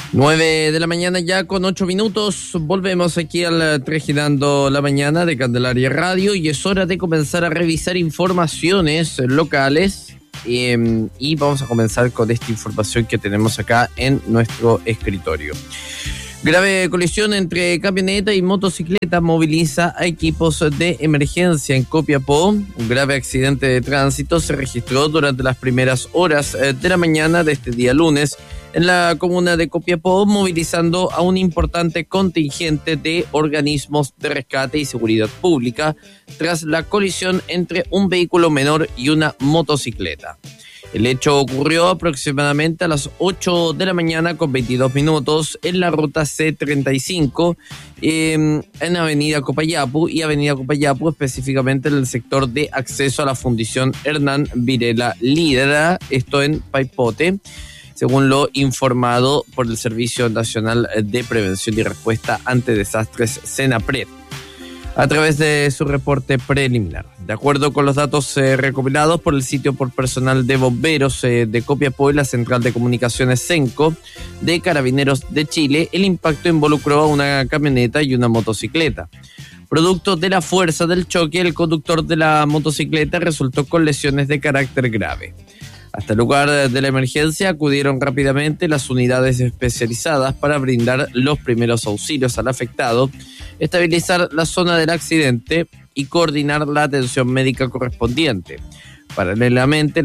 9 de la mañana ya con 8 minutos. Volvemos aquí al Trejinando la Mañana de Candelaria Radio y es hora de comenzar a revisar informaciones locales y vamos a comenzar con esta información que tenemos acá en nuestro escritorio. Grave colisión entre camioneta y motocicleta moviliza a equipos de emergencia en Copiapó. Un grave accidente de tránsito se registró durante las primeras horas de la mañana de este día lunes en la comuna de Copiapó, movilizando a un importante contingente de organismos de rescate y seguridad pública tras la colisión entre un vehículo menor y una motocicleta. El hecho ocurrió aproximadamente a las 8 de la mañana con 22 minutos en la ruta C35 en Avenida Copayapu y Avenida Copayapu, específicamente en el sector de acceso a la Fundición Hernán Virela Lídera, esto en Paipote, según lo informado por el Servicio Nacional de Prevención y Respuesta ante Desastres, SENAPRED, a través de su reporte preliminar. De acuerdo con los datos recopilados por el sitio por personal de bomberos de Copiapó y la Central de Comunicaciones CENCO de Carabineros de Chile, el impacto involucró a una camioneta y una motocicleta. Producto de la fuerza del choque, el conductor de la motocicleta resultó con lesiones de carácter grave. Hasta el lugar de la emergencia acudieron rápidamente las unidades especializadas para brindar los primeros auxilios al afectado, estabilizar la zona del accidente y coordinar la atención médica correspondiente. Paralelamente,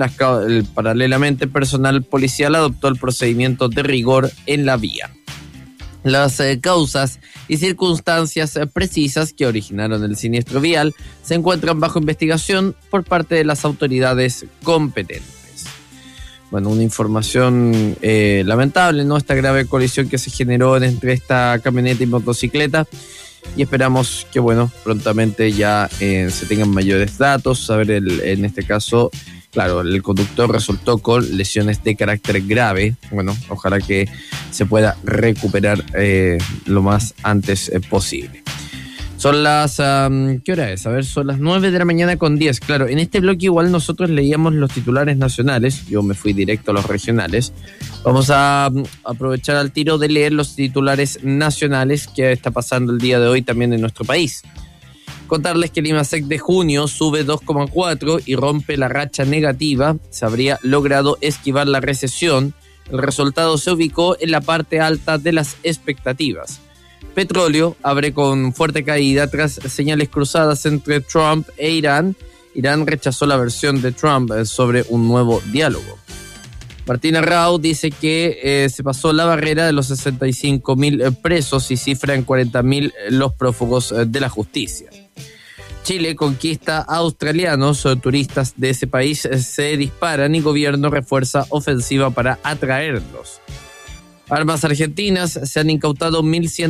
el personal policial adoptó el procedimiento de rigor en la vía. Las causas y circunstancias precisas que originaron el siniestro vial se encuentran bajo investigación por parte de las autoridades competentes. Bueno, una información lamentable, ¿no? Esta grave colisión que se generó entre esta camioneta y motocicleta, y esperamos que, bueno, prontamente ya se tengan mayores datos. Saber en este caso, claro, el conductor resultó con lesiones de carácter grave. Bueno, ojalá que se pueda recuperar lo más antes posible. Son las... ¿qué hora es? A ver, son las 9 de la mañana con 10. Claro, en este bloque igual nosotros leíamos los titulares nacionales. Yo me fui directo a los regionales. Vamos a aprovechar al tiro de leer los titulares nacionales que está pasando el día de hoy también en nuestro país. Contarles que el IMASEC de junio sube 2,4 y rompe la racha negativa. Se habría logrado esquivar la recesión. El resultado se ubicó en la parte alta de las expectativas. Petróleo abre con fuerte caída tras señales cruzadas entre Trump e Irán. Irán rechazó la versión de Trump sobre un nuevo diálogo. Martina Rao dice que se pasó la barrera de los 65.000 presos y cifra en 40.000 los prófugos de la justicia. Chile conquista a australianos, turistas de ese país se disparan y gobierno refuerza ofensiva para atraerlos. Armas argentinas se han incautado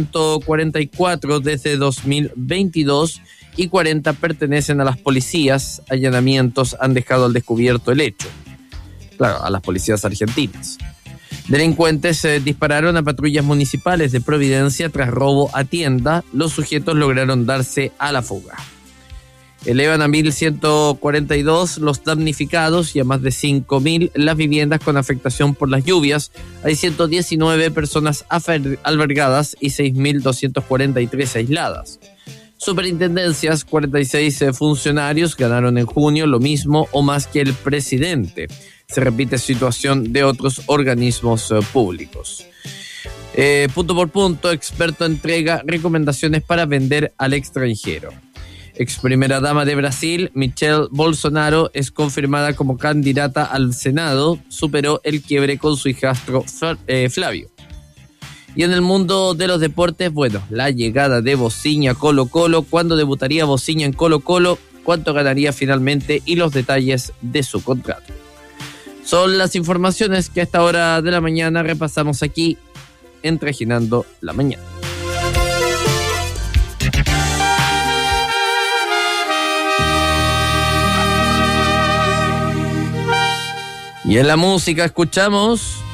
1.144 desde 2022 y 40 pertenecen a las policías. Allanamientos han dejado al descubierto el hecho. Claro, a las policías argentinas. Delincuentes dispararon a patrullas municipales de Providencia tras robo a tienda. Los sujetos lograron darse a la fuga. Elevan a 1.142 los damnificados y a más de 5.000 las viviendas con afectación por las lluvias. Hay 119 personas albergadas y 6.243 aisladas. Superintendencias, 46 funcionarios ganaron en junio lo mismo o más que el presidente. Se repite situación de otros organismos públicos. Punto por punto, experto entrega recomendaciones para vender al extranjero. Ex primera dama de Brasil, Michelle Bolsonaro, es confirmada como candidata al Senado, superó el quiebre con su hijastro Flavio. Y en el mundo de los deportes, bueno, la llegada de Bociña a Colo-Colo, ¿cuándo debutaría Bociña en Colo-Colo? ¿Cuánto ganaría finalmente? Y los detalles de su contrato. Son las informaciones que a esta hora de la mañana repasamos aquí en Trejinando la Mañana. Y en la música escuchamos